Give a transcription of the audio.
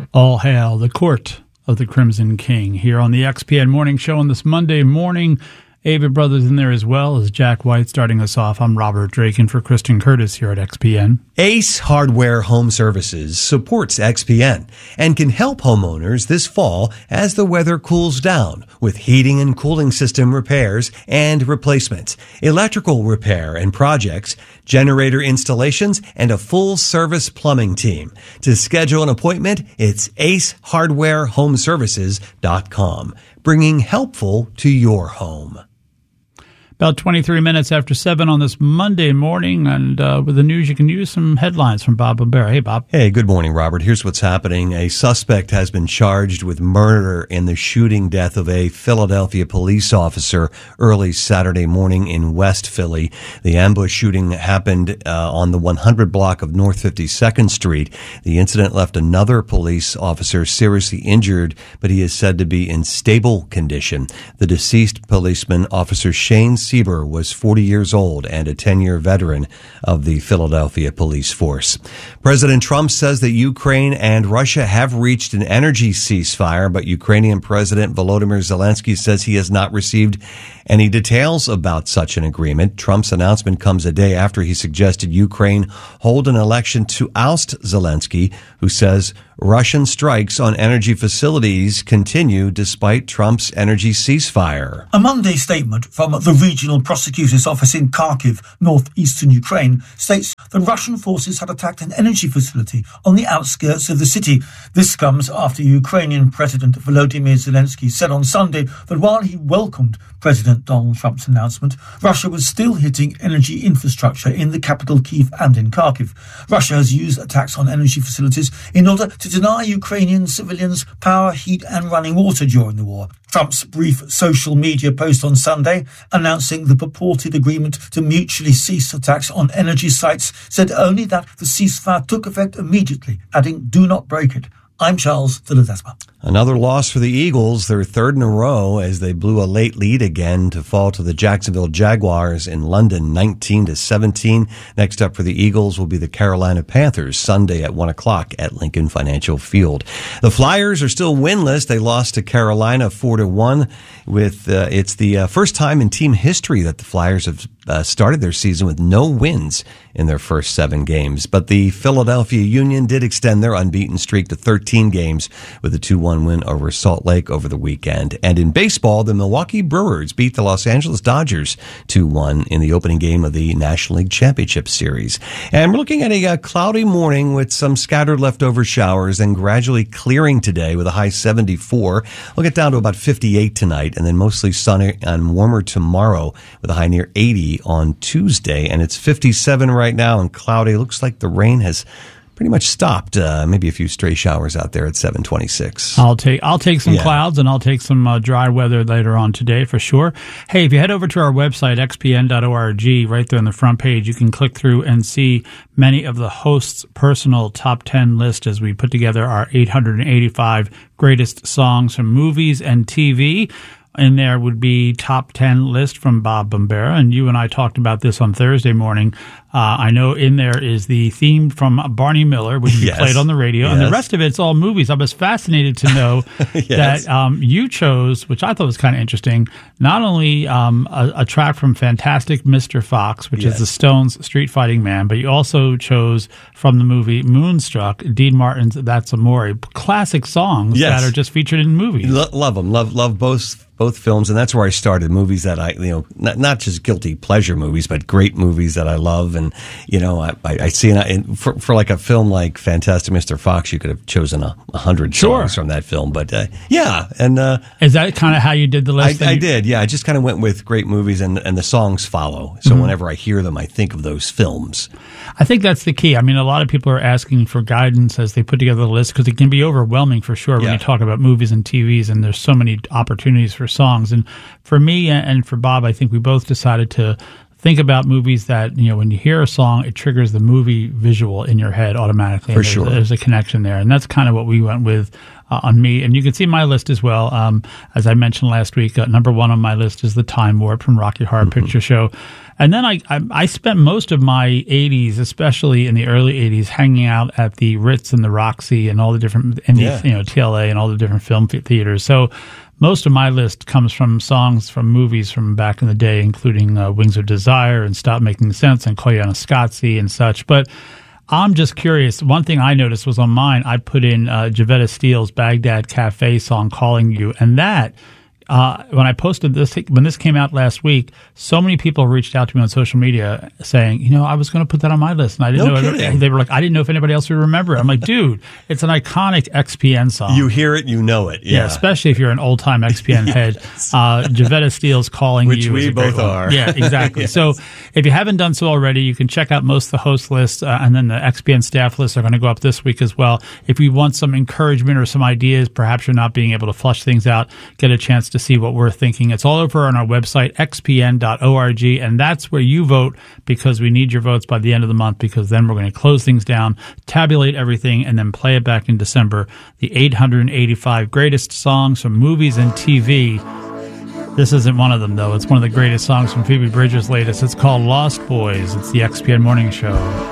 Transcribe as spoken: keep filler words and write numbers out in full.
All hail the court of the Crimson King here on the X P N Morning Show on this Monday morning. Avett Brothers in there as well as Jack White starting us off. I'm Robert Drake and for Kristen Curtis here at X P N. Ace Hardware Home Services supports X P N and can help homeowners this fall as the weather cools down with heating and cooling system repairs and replacements, electrical repair and projects, generator installations, and a full-service plumbing team. To schedule an appointment, it's ace hardware home services dot com, bringing helpful to your home. About twenty-three minutes after seven on this Monday morning, and uh, with the news, you can use some headlines from Bob Bombera. Hey, Bob. Hey, good morning, Robert. Here's what's happening. A suspect has been charged with murder in the shooting death of a Philadelphia police officer early Saturday morning in West Philly. The ambush shooting happened uh, on the one hundred block of North fifty-second Street. The incident left another police officer seriously injured, but he is said to be in stable condition. The deceased policeman, Officer Shane Sieber, was forty years old and a ten-year veteran of the Philadelphia police force. President Trump says that Ukraine and Russia have reached an energy ceasefire, but Ukrainian President Volodymyr Zelensky says he has not received any details about such an agreement. Trump's announcement comes a day after he suggested Ukraine hold an election to oust Zelensky, who says Russian strikes on energy facilities continue despite Trump's energy ceasefire. A Monday statement from the Regional Prosecutor's Office in Kharkiv, northeastern Ukraine, states that Russian forces had attacked an energy facility on the outskirts of the city. This comes after Ukrainian President Volodymyr Zelensky said on Sunday that while he welcomed President Donald Trump's announcement, Russia was still hitting energy infrastructure in the capital Kyiv and in Kharkiv. Russia has used attacks on energy facilities in order to deny Ukrainian civilians power, heat and running water during the war. Trump's brief social media post on Sunday announcing the purported agreement to mutually cease attacks on energy sites said only that the ceasefire took effect immediately, adding, "Do not break it." I'm Charles de Ledesma. Another loss for the Eagles, their third in a row as they blew a late lead again to fall to the Jacksonville Jaguars in London, nineteen to seventeen. Next up for the Eagles will be the Carolina Panthers Sunday at one o'clock at Lincoln Financial Field. The Flyers are still winless. They lost to Carolina four to one. With uh, it's the uh, first time in team history that the Flyers have uh, started their season with no wins in their first seven games. But the Philadelphia Union did extend their unbeaten streak to thirteen games with a two one win over Salt Lake over the weekend. And in baseball, the Milwaukee Brewers beat the Los Angeles Dodgers two one in the opening game of the National League Championship Series. And we're looking at a, a cloudy morning with some scattered leftover showers and gradually clearing today with a high seventy-four. We'll get down to about fifty-eight tonight and then mostly sunny and warmer tomorrow with a high near eighty on Tuesday. And it's fifty-seven right now and cloudy. Looks like the rain has pretty much stopped. Uh, maybe a few stray showers out there at seven twenty-six. I'll take I'll take some yeah. clouds and I'll take some uh, dry weather later on today for sure. Hey, if you head over to our website, x p n dot org, right there on the front page, you can click through and see many of the hosts' personal top ten list as we put together our eight hundred eighty-five greatest songs from movies and T V. In there would be top ten list from Bob Bombera, and you and I talked about this on Thursday morning. Uh, I know in there is the theme from Barney Miller, which we yes. played on the radio, yes. and the rest of it's all movies. I was fascinated to know yes. that um, you chose, which I thought was kind of interesting, not only um, a, a track from Fantastic Mister Fox, which yes. is the Stones' Street Fighting Man, but you also chose from the movie Moonstruck, Dean Martin's That's Amore, classic songs yes. that are just featured in movies. Lo- love them. Love, love both. Both films, and that's where I started. Movies that I, you know, not, not just guilty pleasure movies, but great movies that I love. And you know, I, I, I see, and, I, and for, for like a film like Fantastic Mister Fox, you could have chosen a, a hundred sure. songs from that film. But uh, yeah, and uh, is that kind of how you did the list? I, I you- did. Yeah, I just kind of went with great movies, and and the songs follow. So mm-hmm. whenever I hear them, I think of those films. I think that's the key. I mean, a lot of people are asking for guidance as they put together the list because it can be overwhelming for sure when yeah. you talk about movies and T Vs, and there's so many opportunities for songs. And for me and for Bob, I think we both decided to think about movies that, you know, when you hear a song, it triggers the movie visual in your head automatically. For there's, sure. There's a connection there. And that's kind of what we went with uh, on me. And you can see my list as well. Um, as I mentioned last week, uh, number one on my list is The Time Warp from Rocky Horror mm-hmm. Picture Show. And then I, I I spent most of my eighties, especially in the early eighties, hanging out at the Ritz and the Roxy and all the different, and yeah. the, you know, T L A and all the different film theaters. So most of my list comes from songs from movies from back in the day, including uh, Wings of Desire and Stop Making Sense and Koyaanisqatsi and such. But I'm just curious. One thing I noticed was on mine, I put in uh, Javetta Steele's Baghdad Cafe song, Calling You. And that, uh, when I posted this, when this came out last week, so many people reached out to me on social media saying, you know, I was going to put that on my list. And I didn't no know. Kidding. They were like, I didn't know if anybody else would remember it. I'm like, dude, it's an iconic X P N song. You hear it, you know it. Yeah, yeah especially if you're an old time X P N head. yes. uh, Javetta Steele's Calling Which You. Which we both are. Yeah, exactly. yes. So if you haven't done so already, you can check out most of the host lists, uh, and then the X P N staff lists are going to go up this week as well. If you want some encouragement or some ideas, perhaps you're not being able to flush things out, get a chance to see what we're thinking. It's all over on our website, x p n dot org, and that's where you vote, because we need your votes by the end of the month, because then we're going to close things down, tabulate everything, and then play it back in December. The eight hundred eighty-five greatest songs from movies and T V. This isn't one of them, though. It's one of the greatest songs from Phoebe Bridgers' latest. It's called Lost Boys. It's the X P N Morning Show.